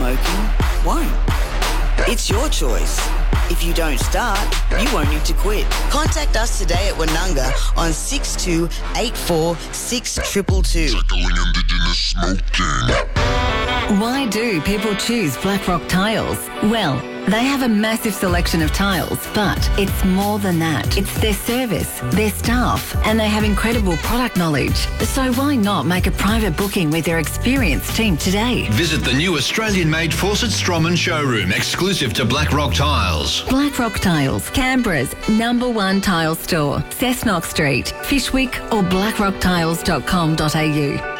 smoking won't. It's your choice. If you don't start, you won't need to quit. Contact us today at Woonunga on 6284 6222. Tackling Indigenous smoking. Why do people choose Blackrock Tiles? Well, they have a massive selection of tiles, but it's more than that. It's their service, their staff, and they have incredible product knowledge. So why not make a private booking with their experienced team today? Visit the new Australian-made Fawcett Stroman showroom, exclusive to Blackrock Tiles. Blackrock Tiles, Canberra's #1 tile store. Cessnock Street, Fishwick or blackrocktiles.com.au.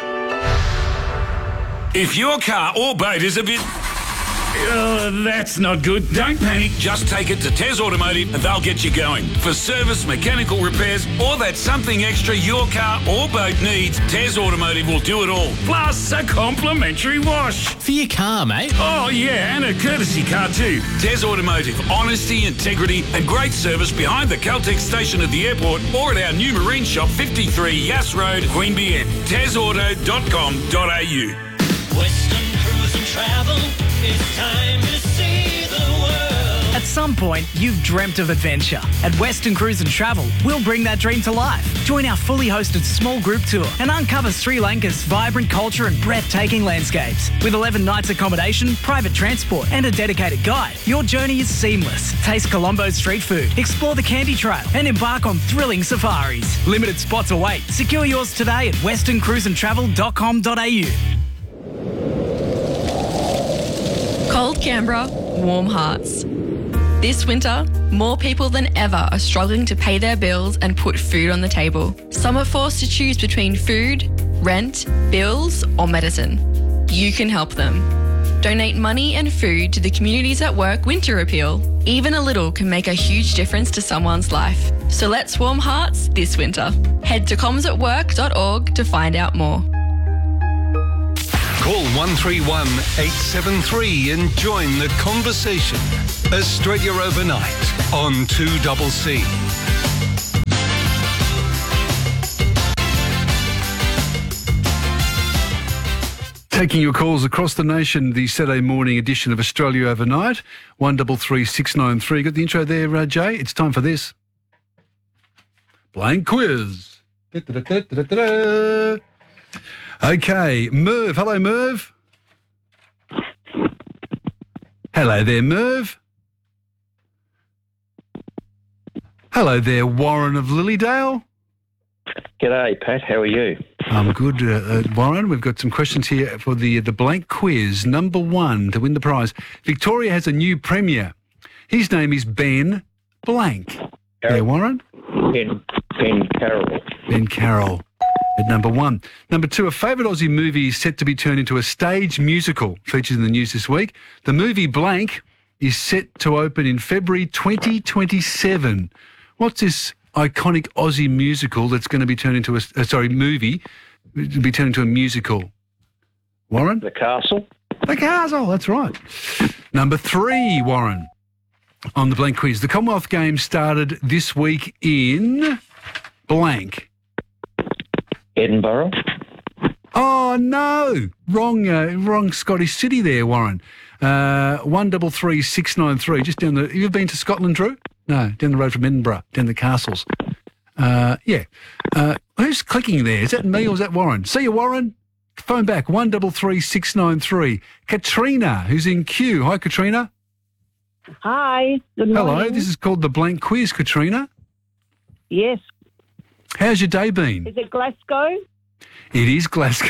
If your car or boat is a bit... that's not good. Don't panic. Just take it to Tez Automotive and they'll get you going. For service, mechanical repairs, or that something extra your car or boat needs, Tez Automotive will do it all. Plus a complimentary wash. For your car, mate. Oh, yeah, and a courtesy car too. Tez Automotive. Honesty, integrity and great service behind the Caltex station at the airport or at our new marine shop, 53 Yass Road, Queanbeyan. TezAuto.com.au. Western Cruise and Travel, it's time to see the world. At some point, you've dreamt of adventure. At Western Cruise and Travel, we'll bring that dream to life. Join our fully hosted small group tour and uncover Sri Lanka's vibrant culture and breathtaking landscapes. With 11 nights accommodation, private transport and a dedicated guide, your journey is seamless. Taste Colombo's street food, explore the Candy Trail and embark on thrilling safaris. Limited spots await. Secure yours today at westerncruiseandtravel.com.au. Cold Canberra, warm hearts. This winter, more people than ever are struggling to pay their bills and put food on the table. Some are forced to choose between food, rent, bills, or medicine. You can help them. Donate money and food to the Communities at Work Winter Appeal. Even a little can make a huge difference to someone's life. So let's warm hearts this winter. Head to comsatwork.org to find out more. Call 131 873 and join the conversation. Australia Overnight on 2CC. Taking your calls across the nation, the Saturday morning edition of Australia Overnight, 133 693. Got the intro there, Jay? It's time for this. Blank quiz. Okay, Merv. Hello, Merv. Hello there, Merv. Hello there, Warren of Lilydale. G'day, Pat. How are you? I'm good, Warren. We've got some questions here for the blank quiz. Number 1 to win the prize. Victoria has a new premier. His name is Ben Blank. There, Warren. Ben Carroll. Ben Carroll. At number 1. Number 2, a favourite Aussie movie is set to be turned into a stage musical, featured in the news this week. The movie Blank is set to open in February 2027. What's this iconic Aussie musical that's going to be turned into movie, to be turned into a musical? Warren? The Castle. The Castle, that's right. Number 3, Warren, on the blank quiz. The Commonwealth Games started this week in blank. Edinburgh. Oh, no. Wrong Scottish city there, Warren. 133 693. Just down the... Have you been to Scotland, Drew? No, down the road from Edinburgh, down the castles. Yeah. Who's clicking there? Is that me or is that Warren? See you, Warren. Phone back, 133 693. Katrina, who's in queue. Hi, Katrina. Hi. Good morning. Hello. This is called the blank quiz, Katrina. Yes. How's your day been? Is it Glasgow? It is Glasgow.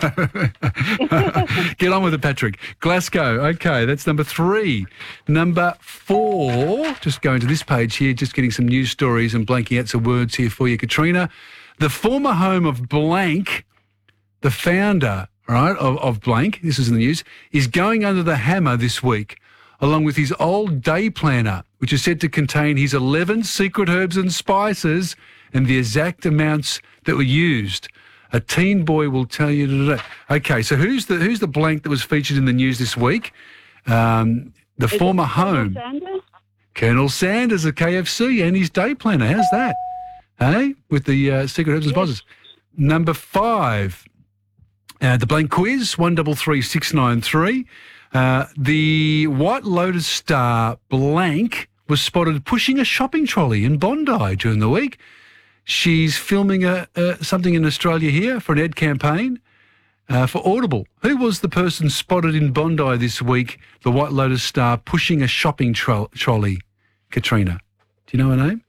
Get on with it, Patrick. Glasgow. Okay, that's number 3. Number 4, just going to this page here, just getting some news stories and blanking out some words here for you, Katrina. The former home of blank, the founder, right, of blank, this is in the news, is going under the hammer this week, along with his old day planner, which is said to contain his 11 secret herbs and spices and the exact amounts that were used. A teen boy will tell you today. Okay, so who's the blank that was featured in the news this week? The former home. Colonel Sanders of KFC and his day planner. How's that? Hey, with the secret herbs and spices. Number 5, the blank quiz, 133 693. The White Lotus star Blank was spotted pushing a shopping trolley in Bondi during the week. She's filming something in Australia here for an ad campaign for Audible. Who was the person spotted in Bondi this week, the White Lotus star, pushing a shopping trolley, Katrina? Do you know her name?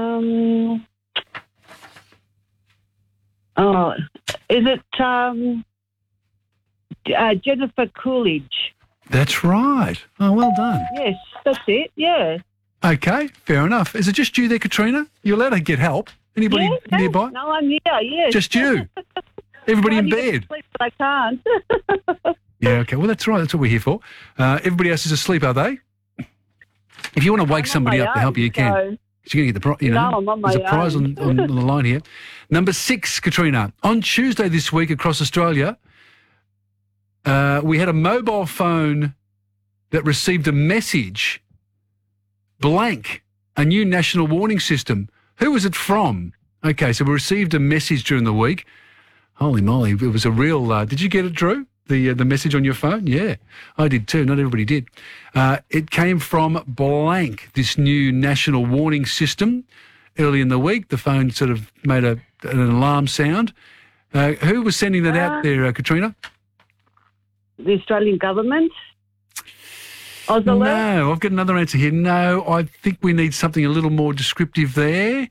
Is it Jennifer Coolidge? That's right. Oh, well done. Yes, that's it, yeah. Okay, fair enough. Is it just you there, Katrina? You're allowed to get help. Anybody nearby? No, I'm here, yes. Just you? Everybody in bed? Sleep, but I can't. Yeah, okay. Well, that's right. That's what we're here for. Everybody else is asleep, are they? If you want to wake somebody up to help you, you can. So you're going to get the prize. You know, I'm on my there's a prize own. on the line here. Number 6, Katrina. On Tuesday this week across Australia, we had a mobile phone that received a message, blank, a new national warning system. Who was it from? Okay, so we received a message during the week. Holy moly, it was a real... did you get it, Drew? The message on your phone? Yeah, I did too. Not everybody did. It came from blank, this new national warning system. Early in the week, the phone sort of made an alarm sound. Who was sending that out there, Katrina? The Australian government. Ausalert? No, I've got another answer here. No, I think we need something a little more descriptive there.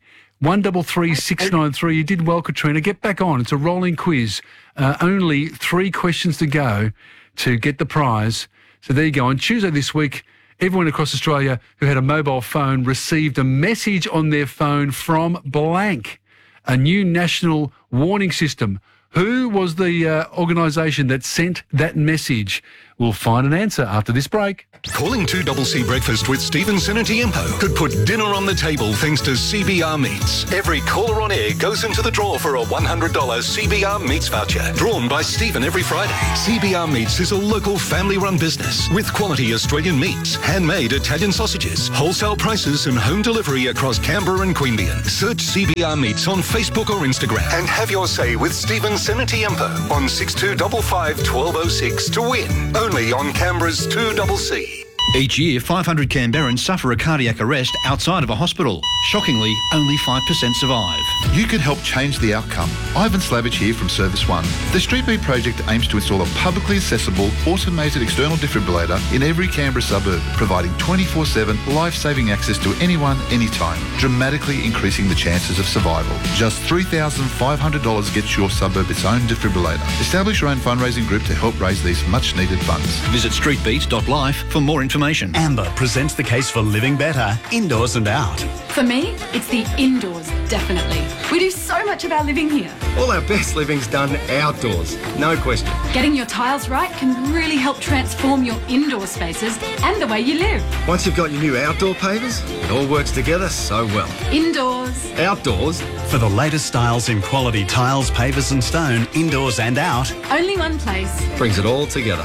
133693. You did well, Katrina. Get back on. It's a rolling quiz. Only 3 questions to go to get the prize. So there you go. On Tuesday this week, everyone across Australia who had a mobile phone received a message on their phone from blank, a new national warning system. Who was the organisation that sent that message? We'll find an answer after this break. Calling 2CC Breakfast with Stephen Senatiempo could put dinner on the table thanks to CBR Meats. Every caller on air goes into the draw for a $100 CBR Meats voucher, drawn by Stephen every Friday. CBR Meats is a local family-run business with quality Australian meats, handmade Italian sausages, wholesale prices and home delivery across Canberra and Queanbeyan. Search CBR Meats on Facebook or Instagram and have your say with Stephen Senatiempo on 6255 1206 to win. Only on Canberra's 2CC. Each year, 500 Canberrans suffer a cardiac arrest outside of a hospital. Shockingly, only 5% survive. You can help change the outcome. Ivan Slavich here from Service One. The Street Beat project aims to install a publicly accessible, automated external defibrillator in every Canberra suburb, providing 24/7 life-saving access to anyone, anytime, dramatically increasing the chances of survival. Just $3,500 gets your suburb its own defibrillator. Establish your own fundraising group to help raise these much-needed funds. Visit streetbeat.life for more information. Amber presents the case for living better, indoors and out. For me, it's the indoors, definitely. We do so much of our living here. All our best living's done outdoors, no question. Getting your tiles right can really help transform your indoor spaces and the way you live. Once you've got your new outdoor pavers, it all works together so well. Indoors. Outdoors. For the latest styles in quality tiles, pavers and stone, indoors and out. Only one place. Brings it all together.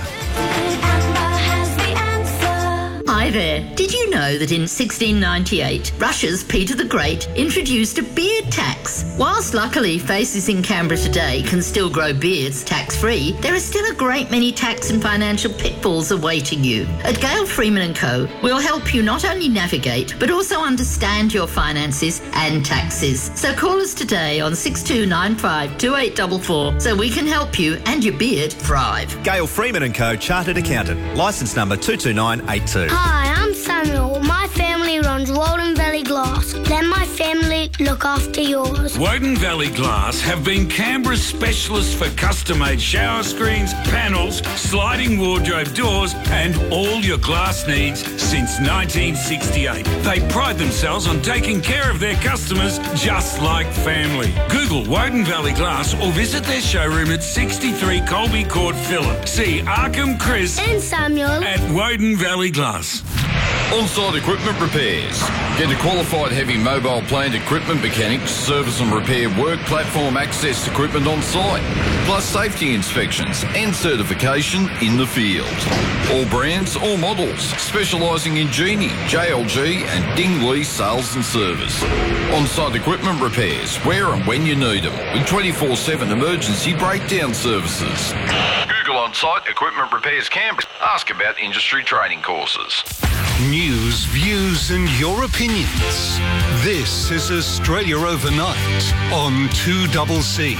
Hi there. Did you know that in 1698, Russia's Peter the Great introduced a beard tax? Whilst luckily faces in Canberra today can still grow beards tax-free, there are still a great many tax and financial pitfalls awaiting you. At Gale Freeman & Co, we'll help you not only navigate, but also understand your finances and taxes. So call us today on 6295 2844 so we can help you and your beard thrive. Gale Freeman & Co, Chartered Accountant, licence number 22982. Hi, I'm Samuel. My family runs Walden Valley Glass. Let my family look after yours. Woden Valley Glass have been Canberra's specialists for custom-made shower screens, panels, sliding wardrobe doors and all your glass needs since 1968. They pride themselves on taking care of their customers just like family. Google Woden Valley Glass or visit their showroom at 63 Colby Court, Phillip. See Arkham Chris and Samuel at Woden Valley Glass. On-site equipment repairs. Get a qualified heavy mobile plant equipment mechanic to service and repair work platform access equipment on site, plus safety inspections and certification in the field. All brands, all models, specialising in Genie, JLG and Dingley sales and service. On-site equipment repairs, where and when you need them, with 24/7 emergency breakdown services. Google on On-Site Equipment Repairs Canberra. Ask about industry training courses. News, views and your opinions. This is Australia Overnight on 2CC.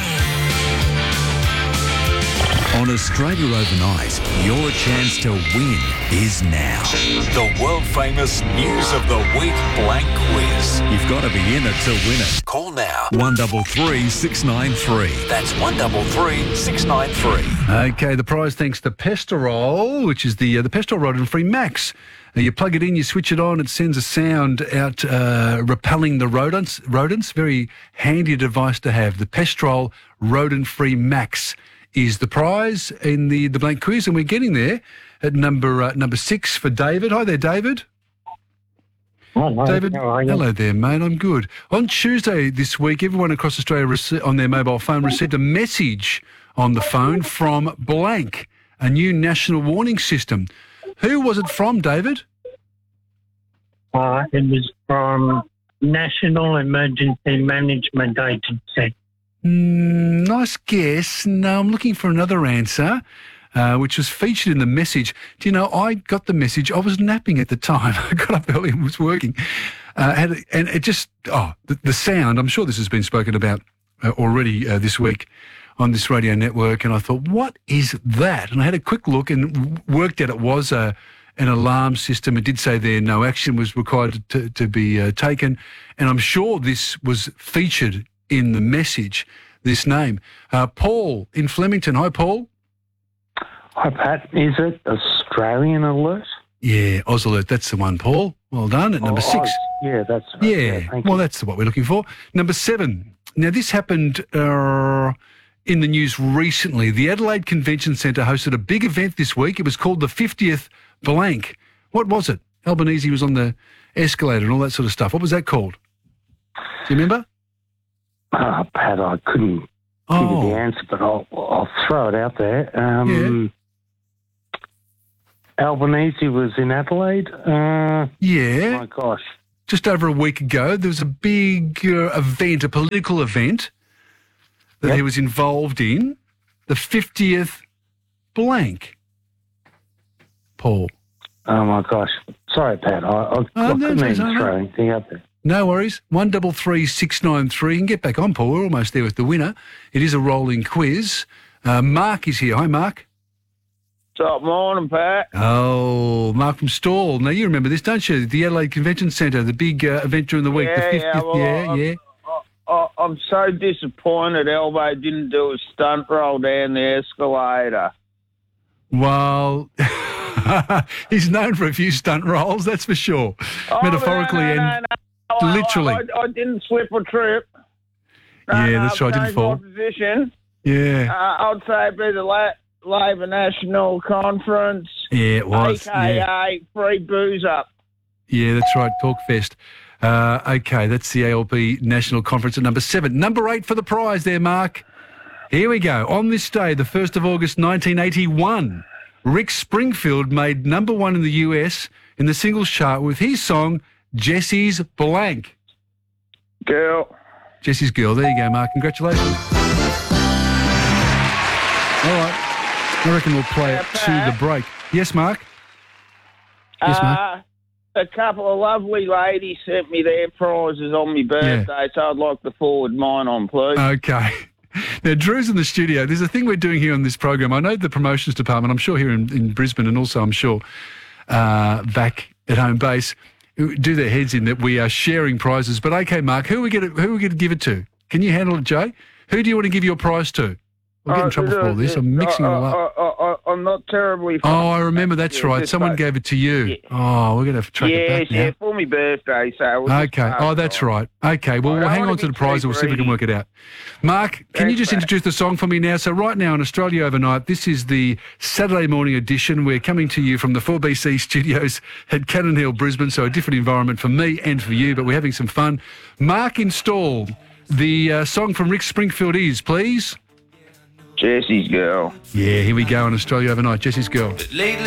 On Australia Overnight, your chance to win is now. The world-famous News of the Week blank quiz. You've got to be in it to win it. Call now. 133 693. That's 133 693. Okay, the prize thanks to Pestorol, which is the Pestorol rodent-free Max. You plug it in, you switch it on, it sends a sound out repelling the rodents. Very handy device to have. The Pestorol rodent-free Max is the prize in the blank quiz, and we're getting there at number 6 for David. Hi there, David. Hello, David. how are you? Hello there, mate. I'm good. On Tuesday this week, everyone across Australia on their mobile phone received a message on the phone from blank, a new national warning system. Who was it from, David? It was from National Emergency Management Agency. Nice guess. No, I'm looking for another answer, which was featured in the message. Do you know, I got the message. I was napping at the time. I got up early and was working. And it just, the sound, I'm sure this has been spoken about already this week on this radio network. And I thought, what is that? And I had a quick look and worked out it was an alarm system. It did say there no action was required to be taken. And I'm sure this was featured in the message, this name. Paul in Flemington. Hi, Paul. Hi, Pat. Is it Australian Alert? Yeah, Oz Alert. That's the one, Paul. Well done. At number 6. Yeah, that's right. Yeah, thank well, you. that's what we're looking for. Number 7. Now, this happened in the news recently. The Adelaide Convention Centre hosted a big event this week. It was called the 50th blank. What was it? Albanese was on the escalator and all that sort of stuff. What was that called? Do you remember? Pat, I couldn't give you the answer, but I'll throw it out there. Albanese was in Adelaide. Yeah. My gosh. Just over a week ago, there was a big event, a political event that he was involved in. The 50th blank. Paul. Oh, my gosh. Sorry, Pat. I couldn't even throw anything up there. No worries. 133 693. You can get back on, Paul. We're almost there with the winner. It is a rolling quiz. Mark is here. Hi, Mark. Top morning, Pat. Oh, Mark from Stawell. Now, you remember this, don't you? The Adelaide Convention Centre, the big event during the week. Yeah, the 50th, I'm so disappointed Elbo didn't do a stunt roll down the escalator. Well, he's known for a few stunt rolls, that's for sure. Metaphorically and literally. I didn't slip or trip. That's right, I didn't fall. Position. Yeah. I'd say it'd be the Labor National Conference. Yeah, it was. AKA Free Booze Up. Yeah, that's right, Talkfest. Okay, that's the ALP National Conference at number 7. Number 8 for the prize there, Mark. Here we go. On this day, the 1st of August 1981, Rick Springfield made number 1 in the US in the singles chart with his song, Jessie's Blank. Girl. Jessie's Girl. There you go, Mark. Congratulations. All right. I reckon we'll play it to the break. Yes, Mark? Yes, Mark? A couple of lovely ladies sent me their prizes on my birthday, so I'd like to forward mine on, please. Okay. Now, Drew's in the studio. There's a thing we're doing here on this program. I know the promotions department, I'm sure here in Brisbane, and also I'm sure back at home base, do their heads in that we are sharing prizes. But okay, Mark, who are we going to give it to? Can you handle it, Jay? Who do you want to give your prize to? We'll get in trouble for all this. I'm mixing it all up. I'm not terribly... Oh, I remember. That's right. Someone gave it to you. Yeah. Oh, we're going to have to track it back now. Yeah, for my birthday. So okay. Oh, that's right. Okay. Well, we'll hang on to the prize and we'll see if we can work it out. Mark, can you just introduce the song for me now? So right now on Australia Overnight, this is the Saturday morning edition. We're coming to you from the 4BC studios at Cannon Hill, Brisbane, so a different environment for me and for you, but we're having some fun. Mark installed. The song from Rick Springfield is, please... Jessie's Girl. Yeah, here we go on Australia Overnight. Jessie's Girl.